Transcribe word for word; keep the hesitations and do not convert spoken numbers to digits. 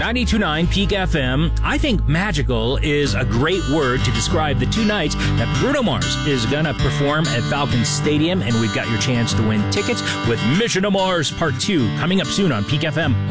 ninety-two point nine Peak F M. I think magical is a great word to describe the two nights that Bruno Mars is going to perform at Falcon Stadium, and we've got your chance to win tickets with Mission to Mars Part two coming up soon on Peak F M.